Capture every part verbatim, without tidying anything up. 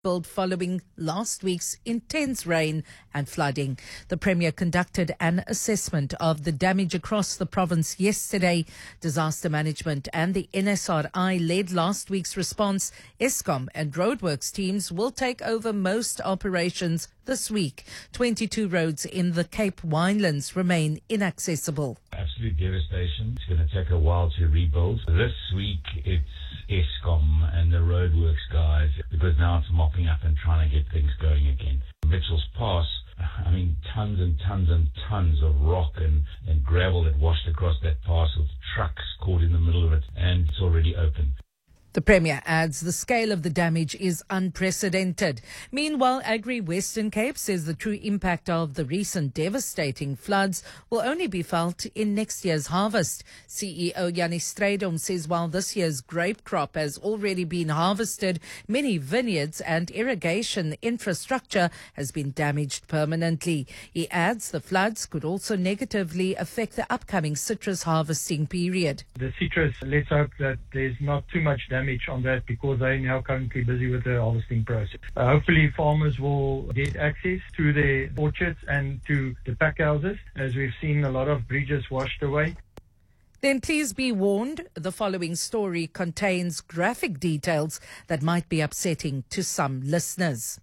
build following last week's intense rain and flooding. The Premier conducted an assessment of the damage across the province yesterday. Disaster Management and the N S R I led last week's response. Eskom and roadworks teams will take over most operations this week. twenty-two roads in the Cape Winelands remain inaccessible. Absolute devastation. It's going to take a while to rebuild. This week it's Eskom and the roadworks guys, because now it's mopping up and trying to get things going again. Mitchell's Pass, I mean, tons and tons and tons of rock and, and gravel that washed across that pass with trucks caught in the middle of it, and it's already open. The Premier adds the scale of the damage is unprecedented. Meanwhile, Agri Western Cape says the true impact of the recent devastating floods will only be felt in next year's harvest. C E O Jannie Strydom says while this year's grape crop has already been harvested, many vineyards and irrigation infrastructure has been damaged permanently. He adds the floods could also negatively affect the upcoming citrus harvesting period. The citrus, let's hope that there's not too much damage on that, because they're now currently busy with the harvesting process. Uh, hopefully farmers will get access to their orchards and to the pack houses, as we've seen a lot of bridges washed away. Then please be warned, the following story contains graphic details that might be upsetting to some listeners.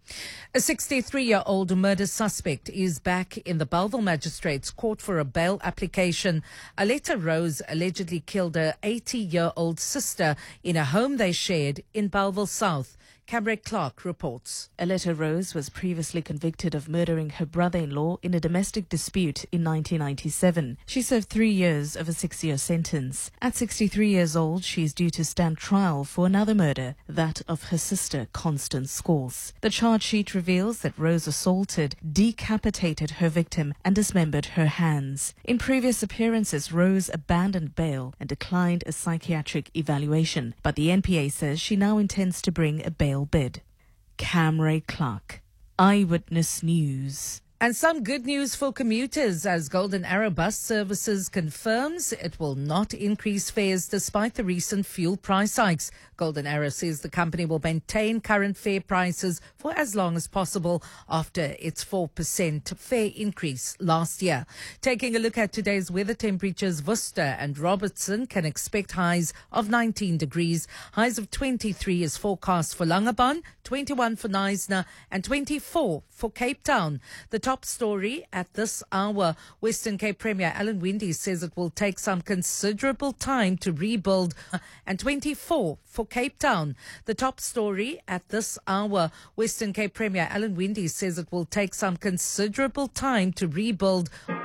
A sixty-three-year-old murder suspect is back in the Bellville Magistrates Court for a bail application. Aletta Rose allegedly killed her eighty-year-old sister in a home they shared in Bellville South. Cameron Clark reports. Aletta Rose was previously convicted of murdering her brother-in-law in a domestic dispute in nineteen ninety-seven. She served three years of a six-year sentence. At sixty-three years old, she is due to stand trial for another murder, that of her sister, Constance Scores. The charge sheet reveals that Rose assaulted, decapitated her victim and dismembered her hands. In previous appearances, Rose abandoned bail and declined a psychiatric evaluation, but the N P A says she now intends to bring a bail bid. Cameron Clark, Eyewitness News. And some good news for commuters as Golden Arrow Bus Services confirms it will not increase fares despite the recent fuel price hikes. Golden Arrow says the company will maintain current fare prices for as long as possible after its four percent fare increase last year. Taking a look at today's weather temperatures, Worcester and Robertson can expect highs of nineteen degrees. Highs of twenty-three is forecast for Langebaan, twenty-one for Knysna and twenty-four for Cape Town. The top story at this hour, Western Cape Premier Alan Winde says it will take some considerable time to rebuild, and twenty-four for Cape Town. The top story at this hour, Western Cape Premier Alan Winde says it will take some considerable time to rebuild.